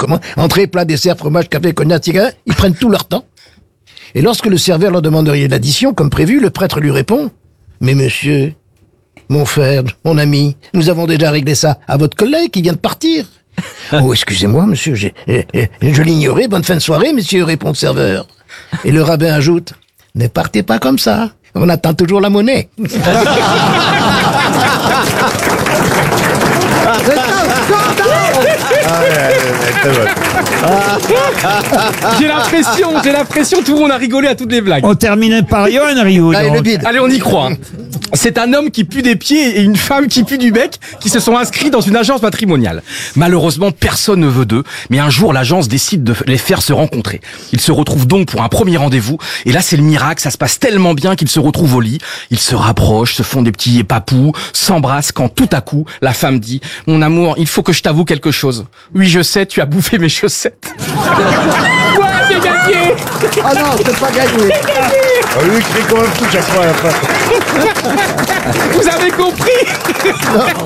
comment, entrée, plat, dessert, fromage, café, cognac, cigarette, ils prennent tout leur temps. Et lorsque le serveur leur demande l'addition, comme prévu, le prêtre lui répond, mais monsieur, mon frère, mon ami, nous avons déjà réglé ça à votre collègue qui vient de partir. Oh, excusez-moi, monsieur, je l'ignorais, bonne fin de soirée, monsieur, répond le serveur. Et le rabbin ajoute, ne partez pas comme ça, on attend toujours la monnaie. J'ai l'impression, tout le monde a rigolé à toutes les blagues. On terminait par Johan Rioux. Allez, on y croit. C'est un homme qui pue des pieds et une femme qui pue du bec qui se sont inscrits dans une agence matrimoniale. Malheureusement, personne ne veut d'eux, mais un jour, l'agence décide de les faire se rencontrer. Ils se retrouvent donc pour un premier rendez-vous, et là, c'est le miracle, ça se passe tellement bien qu'ils se retrouvent au lit. Ils se rapprochent, se font des petits papous, s'embrassent quand tout à coup, la femme dit « Mon amour, il faut que je t'avoue quelque chose. Oui, je sais, tu as bouffé mes chaussettes. » Ouais, j'ai gagné. Ah non, c'est pas gagné. Lui, il crie comme un fou chaque fois à la fin. Vous avez compris?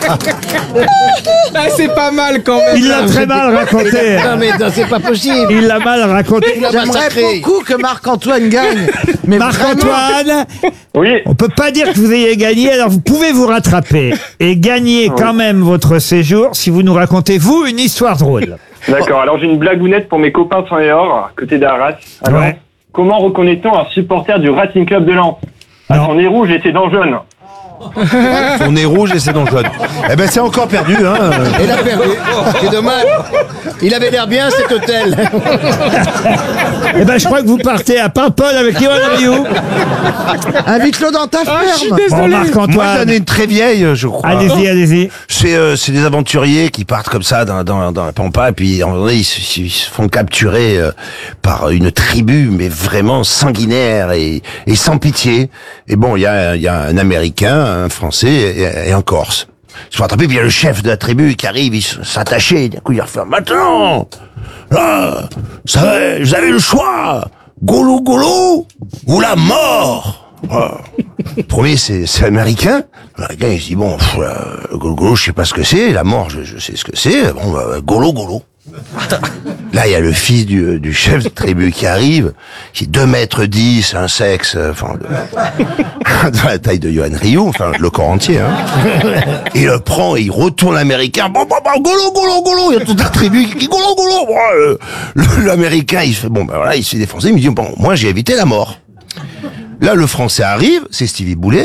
Ah, c'est pas mal quand même. Il l'a très mal raconté. Non mais non, c'est pas possible. Il l'a mal raconté. J'aimerais beaucoup que Marc-Antoine gagne. Mais Marc-Antoine, Oui, on peut pas dire que vous ayez gagné, alors vous pouvez vous rattraper et gagner quand même votre séjour si vous nous racontez, vous, une histoire drôle. d'accord. Alors j'ai une blagounette pour mes copains sans et or, côté d'Arras. Alors, Ouais. comment reconnaît-on un supporter du Racing Club de Lens? Non. Son nez rouge et ses dents jaunes. Son nez rouge et ses dents jaunes. Eh ben, c'est encore perdu, hein. Il a perdu. C'est dommage. Il avait l'air bien cet hôtel. Eh ben, je crois que vous partez à Paimpol avec Johan Rioux. invite-le dans ta Je suis ferme. désolé. Bon, Moi, j'en Marc-Antoine, ai une très vieille, je crois. allez-y. C'est des aventuriers qui partent comme ça dans la pampa, et puis, à un moment donné, ils se font capturer par une tribu, mais vraiment sanguinaire et sans pitié. Et bon, il y a un Américain, un Français et un Corse. Ils se font attraper, puis il y a le chef de la tribu qui arrive, il s'attacher, d'un coup il refait, maintenant, là, vous avez le choix, Golo Golo ou la mort. Le premier, c'est l'Américain. L'Américain, il se dit, bon, Golo Golo, je sais pas ce que c'est, la mort, je sais ce que c'est, bon, Golo Golo. Là, il y a le fils du chef de tribu qui arrive, qui est 2,10 m, un sexe, enfin, dans la taille de Johan Rioux, enfin, le corps entier, hein. Il le prend et il retourne l'Américain, bon, Golo, Golo, Golo, il y a toute la tribu qui dit Golo, Golo, bon, l'Américain, il fait, bon, ben voilà, il se fait défoncer, il me dit, bon, moi, j'ai évité la mort. Là, le Français arrive, c'est Stevie Boulet.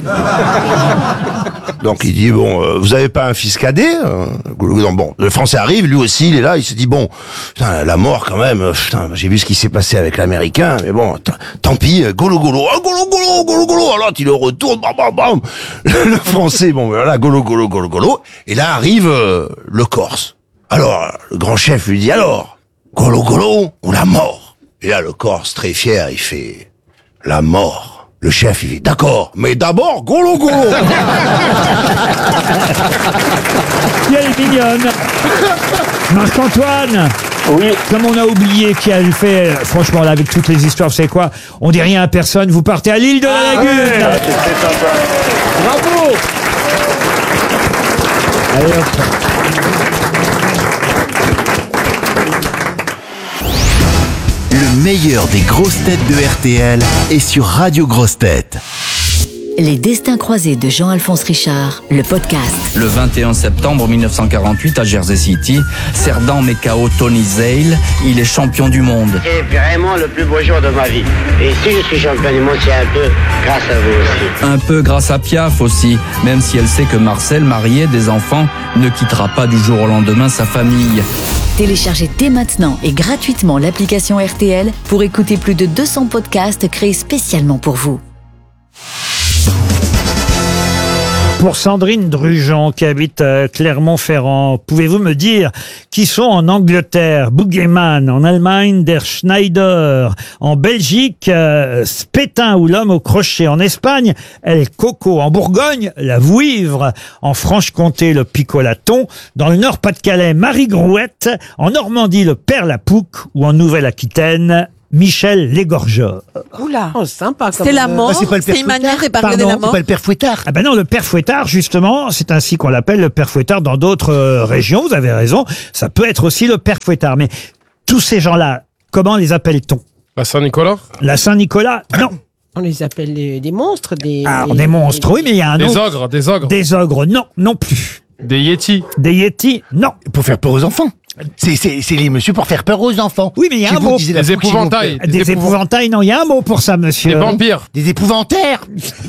Donc, il dit, bon, vous avez pas un fils cadet? Bon, le Français arrive, lui aussi, il est là, il se dit, bon, putain, la mort quand même, putain, j'ai vu ce qui s'est passé avec l'Américain, mais bon, tant pis, Golo Golo, Golo Golo, Golo Golo, alors il le retourne, bam, bam, bam. Le Français, bon, voilà, Golo Golo, Golo Golo, et là arrive le Corse. Alors, le grand chef lui dit, alors, Golo Golo ou la mort? Et là, le Corse, très fier, il fait... la mort. Le chef, il dit, d'accord, mais d'abord, Golo Golo. Elle est mignonne. Marc-Antoine, Oui, comme on a oublié qui a fait, franchement, là, avec toutes les histoires, vous savez quoi, on dit rien à personne, vous partez à l'île de la Lagune. c'est très sympa. Bravo. Allez, hop. Le meilleur des grosses têtes de RTL est sur Radio Grosses Têtes. Les destins croisés de Jean-Alphonse Richard, le podcast. Le 21 septembre 1948 à Jersey City, Cerdan met KO Tony Zale, il est champion du monde. C'est vraiment le plus beau jour de ma vie. Et si je suis champion du monde, c'est un peu grâce à vous aussi. Un peu grâce à Piaf aussi, même si elle sait que Marcel, marié, des enfants, ne quittera pas du jour au lendemain sa famille. Téléchargez dès maintenant et gratuitement l'application RTL pour écouter plus de 200 podcasts créés spécialement pour vous. Pour Sandrine Drujon, qui habite Clermont-Ferrand, pouvez-vous me dire qui sont en Angleterre Boogeyman, en Allemagne Der Schneider, en Belgique Pétain ou l'homme au crochet, en Espagne El Coco, en Bourgogne la Vouivre, en Franche-Comté le Picolaton, dans le Nord-Pas-de-Calais Marie Grouette, en Normandie le Père Lapouque ou en Nouvelle-Aquitaine Michel l'égorgeur. Oula. Oh, sympa. C'est la mort. c'est pas le père C'est une manière Fouettard. d'épargner Pardon, la C'est mort. pas le père Fouettard. Ah ben non, le père Fouettard, justement, c'est ainsi qu'on l'appelle, le père Fouettard dans d'autres régions. Vous avez raison, ça peut être aussi le père Fouettard. Mais tous ces gens-là, comment les appelle-t-on? La Saint-Nicolas? La Saint-Nicolas? Non. On les appelle des monstres, Alors, des monstres, oui, mais il y a un Des autre. ogres, des ogres. Des ogres, non, non plus. Des yétis. Des yétis, non. Pour faire peur aux enfants. C'est les monsieur pour faire peur aux enfants. Oui, mais il y a Chez un vous, mot. disait la Des fouque chez mon épouvantails. père. Des épouvantails, non, il y a un mot pour ça, monsieur. Des vampires. Des épouvantaires.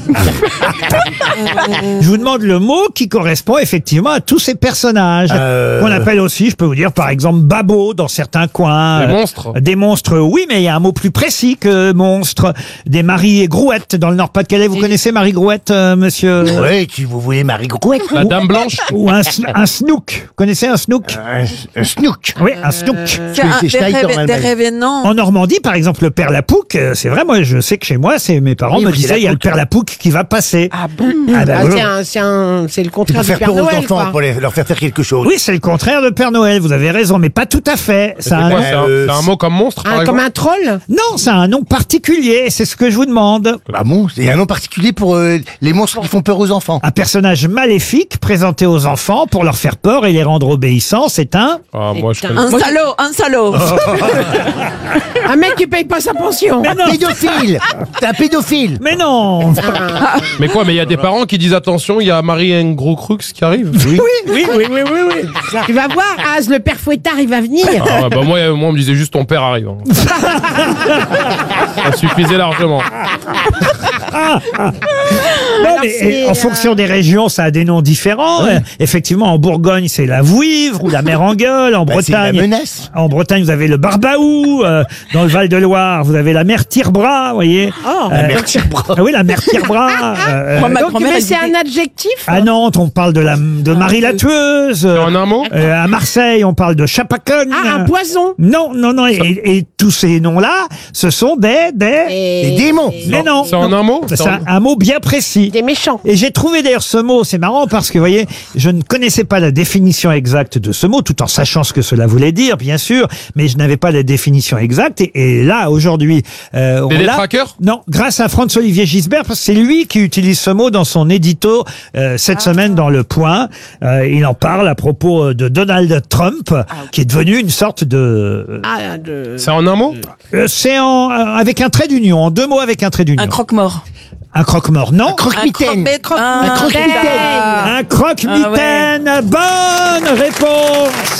Je vous demande le mot qui correspond effectivement à tous ces personnages. Qu'on appelle aussi, je peux vous dire, par exemple, babos dans certains coins. Des monstres. Des monstres, oui, mais il y a un mot plus précis que monstre. Des Marie et Grouette dans le Nord-Pas-de-Calais. Vous connaissez Marie Grouette, monsieur? Oui, si vous voulez Marie Grouette. La Dame Blanche. Ou un snook. Vous connaissez un snook? Un snook. Oui, un snook. C'est Schneider en Des Allemagne. révénants. En Normandie, par exemple, le père Lapouque, c'est vrai, moi, je sais que chez moi, mes parents Oui, me vous, c'est disaient, il y a le père Lapouque qui va passer. Ah bon Ah, bah, oui. c'est le C'est contraire pour du faire Père peur aux Noël, enfants, quoi. pour leur faire faire quelque chose. Oui, c'est le contraire de Père Noël, vous avez raison, mais pas tout à fait. C'est Ça a un quoi, nom- c'est un mot comme monstre, par Comme exemple? un troll. Non, ça a un nom particulier, c'est ce que je vous demande. Ah bon, il y a un nom particulier pour les monstres qui font peur aux enfants. Un personnage maléfique présenté aux enfants pour leur faire peur et les rendre obéissants, c'est un... Ah, moi, je connais. Un salaud, un salaud. Un mec qui paye pas sa pension. Mais non, Pédophile. T'es un pédophile. mais non. Mais quoi, mais il y a des parents qui disent attention, il y a Marie un gros crux qui arrive. Oui, oui, oui, oui, oui, oui. Tu vas voir, Az, le Père Fouettard, il va venir. Ah ouais, bah moi, on me disait juste ton père arrive. hein. Ça suffisait largement. Non, mais en fonction des régions, ça a des noms différents. Effectivement, en Bourgogne, c'est la vouivre ou la mer en gueule. En Bah, c'est la Bretagne, menace. en Bretagne, vous avez le barbaou. Dans le Val-de-Loire, vous avez la mer tire-bras, vous voyez. La mère tire-bras. Ah oui, la mer tire-bras. Moi, ma Donc, grand-mère, mais elle c'est disait- un adjectif. À Nantes, on parle de Marie la tueuse. En un mot? À Marseille, on parle de Chapaconne. Ah, un poison. Non, non, non. Et tous ces noms-là, ce sont des... Des démons. Mais non. C'est en un mot? C'est un mot bien précis. Des méchants. Et j'ai trouvé d'ailleurs ce mot, c'est marrant parce que, vous voyez, je ne connaissais pas la définition exacte de ce mot, tout en sachant ce que cela voulait dire, bien sûr, mais je n'avais pas la définition exacte. Et là, aujourd'hui, on Des l'a. détraqueurs? Non, grâce à Franz-Olivier Gisbert, parce que c'est lui qui utilise ce mot dans son édito cette semaine dans Le Point. Il en parle à propos de Donald Trump, qui est devenu une sorte de... C'est en un mot? c'est avec un trait d'union, en deux mots avec un trait d'union. Un croque-mort. Un croque-mort, non. Croque-mitaine. Un croque-mitaine. Un croque-mitaine. Bonne réponse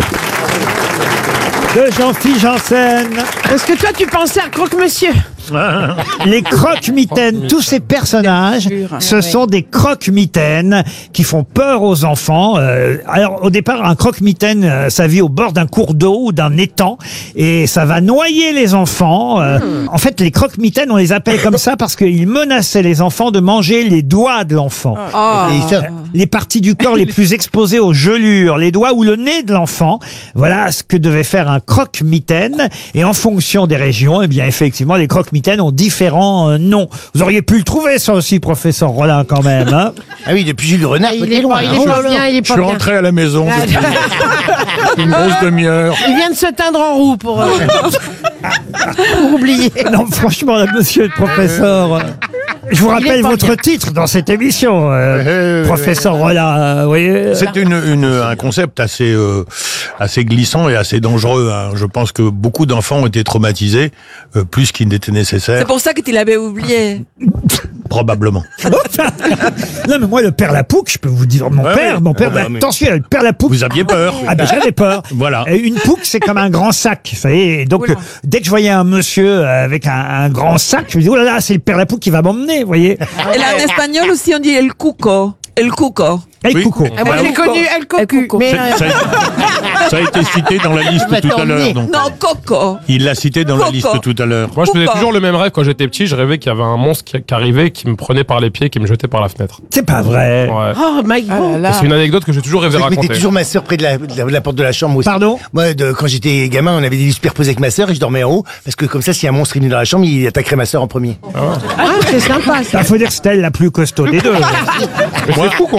de Jean-Philippe Janssen. Est-ce que toi, tu pensais à Croque-Monsieur? Les croque-mitaines, tous ces personnages, ce sont des croque-mitaines qui font peur aux enfants. Alors, au départ, un croque-mitaine, ça vit au bord d'un cours d'eau ou d'un étang et ça va noyer les enfants. En fait, les croque-mitaines, on les appelle comme ça parce qu'ils menaçaient les enfants de manger les doigts de l'enfant. Et ça, Les parties du corps les plus exposées aux gelures, les doigts ou le nez de l'enfant. Voilà ce que devait faire un croque-mitaine. Et en fonction des régions, eh bien, effectivement, les croque-mitaines ont différents noms. Vous auriez pu le trouver, ça aussi, professeur Rollin, quand même, hein. Ah oui, depuis Jules Renard, Il est pas bien, il est pas bien. à la maison depuis une grosse demi-heure. Il vient de se teindre en roue pour oublier. Non, franchement, là, monsieur le professeur, je vous rappelle votre titre dans cette émission, professeur Rollin, vous voyez. C'est un concept assez glissant et assez dangereux, hein. Je pense que beaucoup d'enfants ont été traumatisés, plus qu'il n'était nécessaire, C'est pour ça que tu l'avais oublié. probablement. Non, mais moi, le père Lapouque, je peux vous dire, mon Ouais, père, ouais. bah, Mais- attention, le père Lapouque. Vous aviez peur. Ah ben j'avais peur. Voilà. Et une pouque, c'est comme un grand sac, vous savez. Et donc, Oula. dès que je voyais un monsieur avec un grand sac, je me dis, oh là là, c'est le père Lapouque qui va m'emmener, vous voyez. Et là, en espagnol aussi, on dit el cuco. El cuco. Et Oui. coucou. Ah, moi, j'ai connu El Coco. Mais Ça a été cité dans la liste tout à l'heure. donc. Non, coco. Il l'a cité dans la Coco. liste tout à l'heure. Moi, je faisais Pourquoi toujours le même rêve quand j'étais petit. Je rêvais qu'il y avait un monstre qui arrivait, qui me prenait par les pieds, qui me jetait par la fenêtre. C'est pas vrai. Ouais. oh my God. C'est une anecdote que j'ai toujours rêvé je mettais raconter. toujours ma sœur près de la porte de la chambre aussi. Pardon? Moi, quand j'étais gamin, on avait des lits superposés avec ma sœur et je dormais en haut parce que comme ça, si un monstre est venu dans la chambre, il attaquerait ma sœur en premier. Ah, c'est sympa ça. Il faut dire que c'était elle la plus costaud des deux. Mais c'est fou qu'on rêve de moi.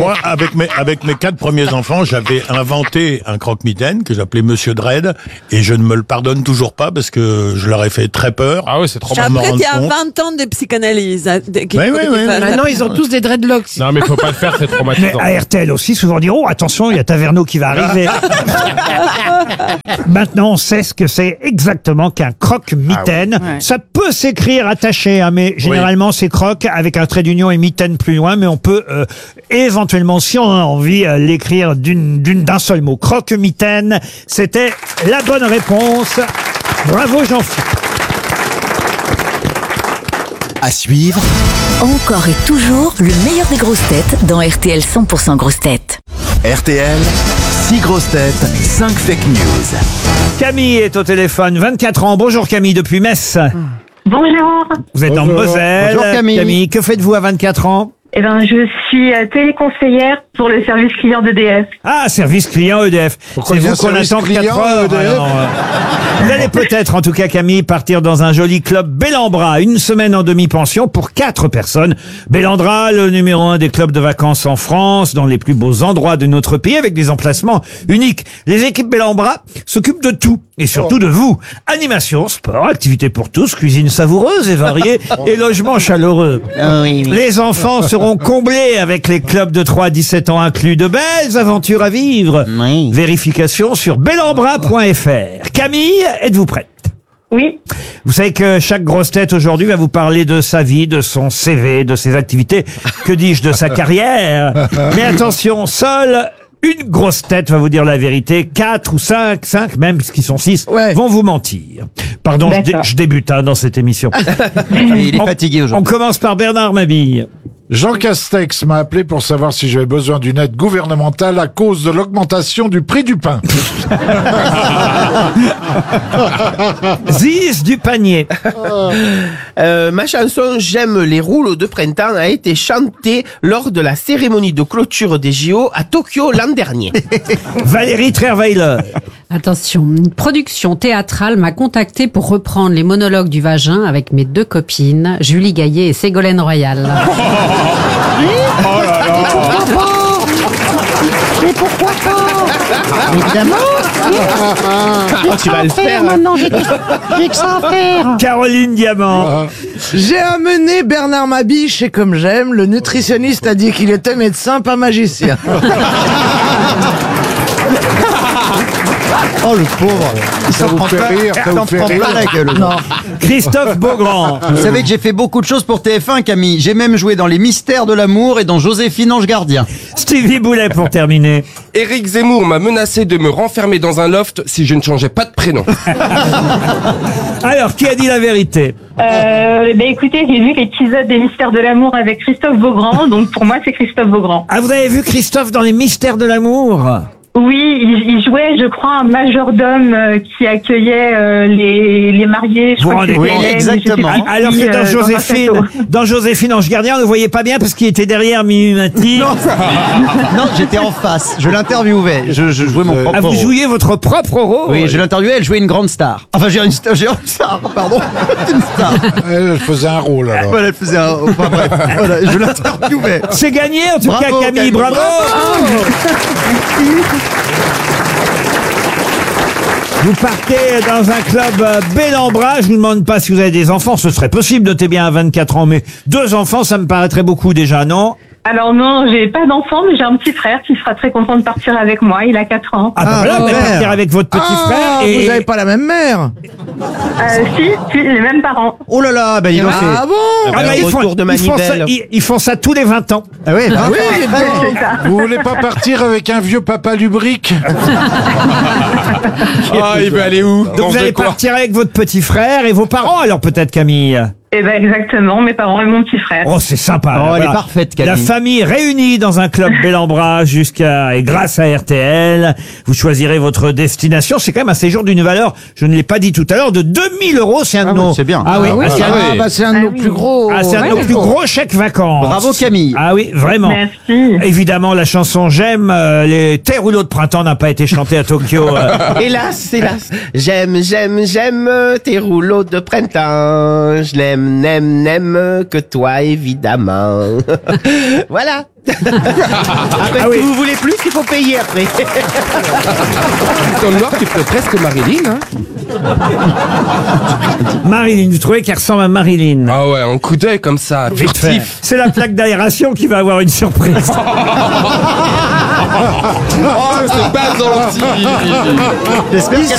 moi, avec mes 4 premiers enfants, j'avais inventé un croque-mitaine que j'appelais Monsieur Dredd, et je ne me le pardonne toujours pas parce que je leur ai fait très peur. Ah oui, c'est trop Sans m'en Après, rendre il y a compte. 20 ans de psychanalyse. Oui. Maintenant, ils ont tous des dreadlocks. Non, mais faut pas le faire, c'est Mais traumatisant. à RTL aussi, souvent dire, oh, attention, il y a Taverneau qui va arriver. Maintenant, on sait ce que c'est exactement qu'un croque-mitaine. Ah oui. Ouais. Ça peut s'écrire attaché, hein, mais généralement, c'est croque avec un trait d'union et mitaine plus loin, mais on peut éventuellement, si on a envie, l'écrire d'un seul mot. Croque-mitaine, c'était la bonne réponse. Bravo, Jean-Philippe. À suivre, Encore et toujours le meilleur des grosses têtes dans RTL 100% grosses têtes. RTL, 6 grosses têtes, 5 fake news. Camille est au téléphone, 24 ans. Bonjour Camille, depuis Metz. Bonjour. Vous êtes en Moselle. Bonjour, Camille. Que faites-vous à 24 ans? Eh ben, je suis téléconseillère pour le service client d'EDF. Ah, service client EDF. Pourquoi C'est il y a vous qu'on service attend client 4 heures. EDF? Alors, vous allez peut-être, en tout cas Camille, partir dans un joli club Bellambra. Une semaine en demi-pension pour 4 personnes. Bellambra, le numéro 1 des clubs de vacances en France, dans les plus beaux endroits de notre pays, avec des emplacements uniques. Les équipes Bellambra s'occupent de tout, et surtout de vous. Animation, sport, activités pour tous, cuisine savoureuse et variée, et logement chaleureux. Les enfants seront comblés avec les clubs de 3 à 17 ans inclus. De belles aventures à vivre. Vérification sur bellambra.fr. Camille, êtes-vous prête? Oui. Vous savez que chaque grosse tête aujourd'hui va vous parler de sa vie, de son CV, de ses activités, que dis-je, de sa carrière. Mais attention, seule une grosse tête va vous dire la vérité. 4 ou 5 même, puisqu'ils sont 6, vont vous mentir. Pardon, je débute dans cette émission. Il est fatigué aujourd'hui. On commence par Bernard Mabille. Jean Castex m'a appelé pour savoir si j'avais besoin d'une aide gouvernementale à cause de l'augmentation du prix du pain. Ziz du panier. Ma chanson J'aime les rouleaux de printemps a été chantée lors de la cérémonie de clôture des JO à Tokyo l'an dernier. Valérie Trierweiler. Attention, une production théâtrale m'a contacté pour reprendre les monologues du vagin avec mes 2 copines, Julie Gaillet et Ségolène Royal. Oh là là. Mais pourquoi pas Évidemment. Tu vas le faire. Maintenant, j'ai que ça à faire. Caroline Diamant. J'ai amené Bernard Mabille chez Comme J'aime. Le nutritionniste a dit qu'il était médecin, pas magicien. Oh le pauvre. Ça vous fait rire, ça vous fait rire. La gueule. Non. Christophe Beaugrand. Vous savez que j'ai fait beaucoup de choses pour TF1, Camille. J'ai même joué dans Les Mystères de l'amour et dans Joséphine Ange Gardien. Stevie Boulet pour terminer. Éric Zemmour m'a menacé de me renfermer dans un loft si je ne changeais pas de prénom. Alors, qui a dit la vérité? Écoutez, j'ai vu l'épisode des Mystères de l'amour avec Christophe Beaugrand, donc pour moi c'est Christophe Beaugrand. Ah, vous avez vu Christophe dans Les Mystères de l'amour? Oui, il jouait, je crois, un majordome qui accueillait les mariés. Je crois que c'était Hélène, exactement. je sais plus Alors qui, que dans Joséphine Ange Gardien, on ne le voyait pas bien parce qu'il était derrière Mimimati. Non, j'étais en face. Je l'interviewais. Je jouais mon propre Ah, vous rôle. jouiez votre propre rôle? Oui, je l'interviewais, elle jouait une grande star. Enfin, j'ai une star, pardon. Une star. Elle faisait un rôle alors. Voilà, elle faisait un... Enfin bref, voilà, je l'interviewais. C'est gagné en tout Bravo, cas, Camille, bravo. Vous partez dans un club Bellambra. Je vous demande pas si vous avez des enfants. Ce serait possible, notez bien à 24 ans. Mais 2 enfants, ça me paraîtrait beaucoup déjà, non? Alors non, j'ai pas d'enfant, mais j'ai un petit frère qui sera très content de partir avec moi. Il a 4 ans. Ah, bah voilà, vous allez partir avec votre petit frère. Et... Vous avez pas la même mère? Si, les mêmes parents. Oh là là, bah dis donc. Ah bon? Ah bah, ils font ça tous les 20 ans. Ah oui, bah, C'est ça. Vous voulez pas partir avec un vieux papa lubrique? Ah, il veut aller où? Donc vous allez partir avec votre petit frère et vos parents, alors peut-être, Camille? Eh ben exactement, mes parents et mon petit frère. Oh, c'est sympa. Oh, elle est parfaite, Camille. La famille réunie dans un club Bellambra et grâce à RTL, vous choisirez votre destination. C'est quand même un séjour d'une valeur, je ne l'ai pas dit tout à l'heure, de 2000 €. C'est un de nos... c'est bien. Ah oui. C'est un de nos plus gros. Ah, c'est un de nos plus gros chèques vacances. Bravo, Camille. Ah oui, vraiment. Merci. Évidemment, la chanson J'aime tes rouleaux de printemps n'a pas été chantée à Tokyo. Hélas, hélas. J'aime tes rouleaux de printemps. Je n'aime que toi, évidemment. Voilà. Parce que vous voulez plus, il faut payer après. Dans le noir, tu ferais presque Marilyn, hein. Marilyn, vous trouvez qu'elle ressemble à Marilyn? Ah ouais, un coup d'œil comme ça, furtif. C'est la plaque d'aération qui va avoir une surprise. Oh, c'est pas gentil. J'espère